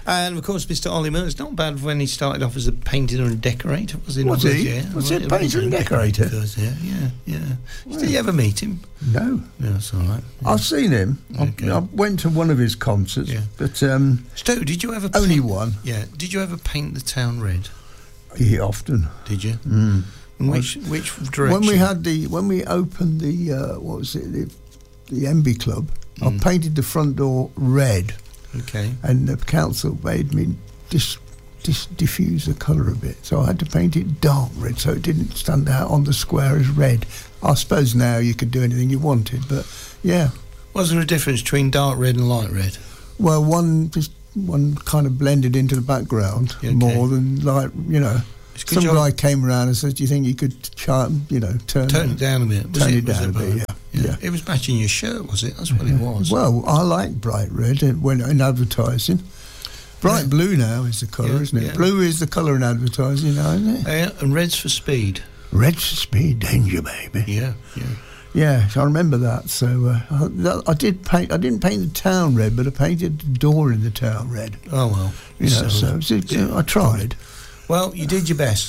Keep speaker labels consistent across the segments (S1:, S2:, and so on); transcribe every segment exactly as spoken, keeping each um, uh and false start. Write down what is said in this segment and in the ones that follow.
S1: And of course, Mister Ollie Miller, it's not bad when he started off as a painter and decorator, was he?
S2: Was
S1: not?
S2: he?
S1: Yeah.
S2: Was
S1: Well,
S2: he a painter and decorator?
S1: Was, yeah, yeah, yeah.
S2: Well,
S1: Did you ever meet him?
S2: No.
S1: Yeah, that's all right. Yeah.
S2: I've seen him.
S1: Okay.
S2: I, I went to one of his concerts,
S1: Yeah.
S2: but um,
S1: Stu, did you ever
S2: only
S1: paint,
S2: one.
S1: Yeah. Did you ever paint the town red?
S2: He often.
S1: Did you?
S2: Mm.
S1: And which which direction?
S2: When we had the when we opened the uh, what was it the the M B Club,
S1: Mm.
S2: I painted the front door red,
S1: Okay.
S2: and the council made me dis, dis, diffuse the colour a bit, so I had to paint it dark red so it didn't stand out on the square as red. I suppose now you could do anything you wanted, but yeah.
S1: Was there a difference between dark red and light red?
S2: Well, one just one kind of blended into the background
S1: Okay.
S2: more than like you know.
S1: It's good
S2: Some
S1: job-
S2: guy came around and said, "Do you think you could, char- you know, turn
S1: Turn it down a bit. Was
S2: turn
S1: it,
S2: it
S1: was
S2: down a
S1: it
S2: bit?"
S1: bright?
S2: Yeah, yeah.
S1: It was matching your shirt, was it? That's what it was.
S2: Well, I like bright red uh, when in advertising. Bright
S1: Yeah.
S2: blue now is the colour,
S1: Yeah,
S2: isn't it?
S1: yeah.
S2: Blue is the colour in advertising now, isn't it?
S1: Yeah, and red's for speed.
S2: Red's for speed, danger, baby.
S1: Yeah, yeah.
S2: Yeah, so I remember that. So uh, I, that, I did paint. I didn't paint the town red, but I painted the door in the town red.
S1: Oh well.
S2: You know, so, so,
S1: yeah.
S2: I tried.
S1: Well, you did your best.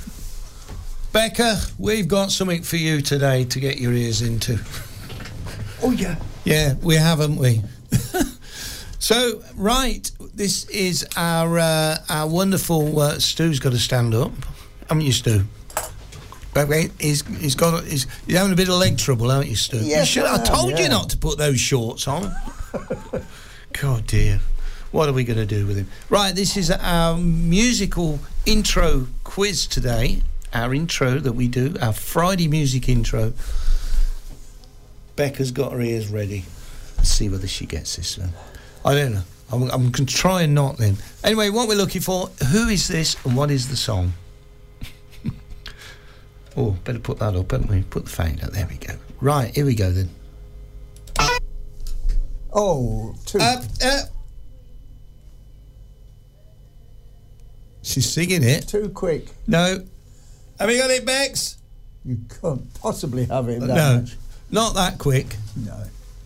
S1: Becca, we've got something for you today to get your ears into.
S2: Oh yeah.
S1: Yeah, we have, haven't we? So, right, this is our uh, our wonderful uh, Stu's got to stand up, haven't you, Stu? But wait, he's he's got he's you're having a bit of leg trouble, haven't you, Stu?
S2: Yes,
S1: you should,
S2: I
S1: I told
S2: am,
S1: you
S2: yeah.
S1: not to put those shorts on. God dear, what are we going to do with him? Right, this is our musical intro quiz today. Our intro that we do, our Friday music intro. Becca's got her ears ready. Let's see whether she gets this one. I don't know. I'm, I'm going to try and not then. Anyway, what we're looking for, who is this and what is the song? Oh, better put that up, haven't we? Put the fade out. There we go. Right, here we go then.
S2: Oh, two.
S1: Up, up. She's singing it.
S2: Too quick.
S1: No. Have you got it, Bex?
S2: You can't possibly have it that
S1: No,
S2: much.
S1: not that quick.
S2: No.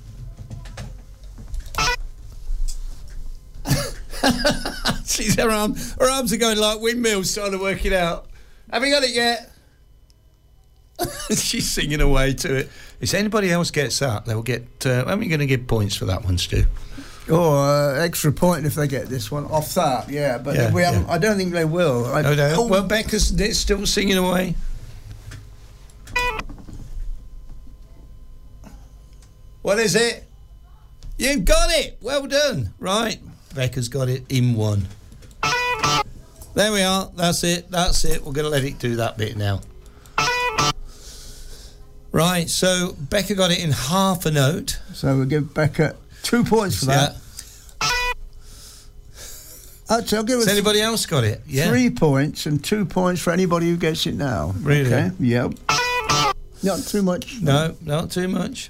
S1: She's her arm, her arms are going like windmills trying to work it out. Have you got it yet? She's singing away to it. If anybody else gets that, they'll get. Uh, aren't we going to give points for that one, Stu?
S2: Or uh, extra point if they get this one off that, yeah. But
S1: Yeah,
S2: we haven't.
S1: yeah.
S2: I don't think they will. I,
S1: Oh, no.
S2: oh,
S1: Well, Becca's still singing away. What is it? You've got it. Well done. Right. Becca's got it in one. There we are. That's it. That's it. We're going to let it do that bit now. Right. So Becca got it in half a note.
S2: so we'll give Becca two points for that. Actually, I'll give
S1: Has
S2: her
S1: anybody else got it? Yeah.
S2: three points and two points for anybody who gets it now.
S1: Really?
S2: Okay. Yep. Not too much.
S1: No, not too much.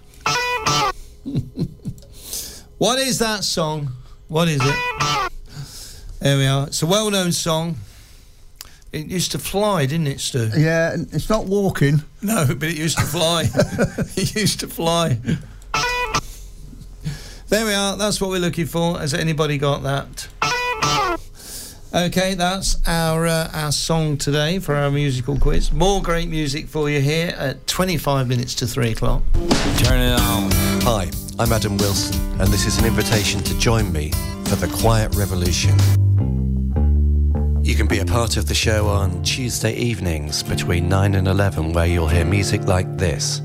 S1: What is that song? What is it? There we are. It's a well-known song. It used to fly, didn't it, Stu?
S2: Yeah, and it's not walking.
S1: No, but it used to fly. It used to fly. There we are. That's what we're looking for. Has anybody got that? Okay, that's our uh, our song today for our musical quiz. More great music for you here at twenty-five minutes to three o'clock.
S3: Turn it on. Hi, I'm Adam Wilson, and this is an invitation to join me for the Quiet Revolution. You can be a part of the show on Tuesday evenings between nine and eleven, where you'll hear music like this.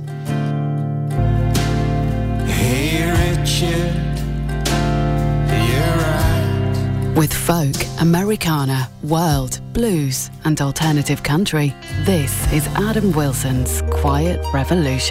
S4: Hey Richard, you're right.
S5: With folk, Americana, world, blues and alternative country, this is Adam Wilson's Quiet Revolution.